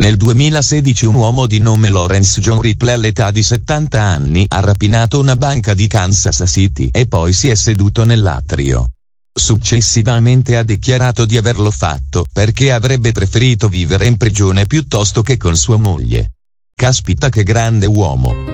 Nel 2016 un uomo di nome Lawrence John Ripley all'età di 70 anni ha rapinato una banca di Kansas City e poi si è seduto nell'atrio. Successivamente ha dichiarato di averlo fatto perché avrebbe preferito vivere in prigione piuttosto che con sua moglie. Caspita che grande uomo!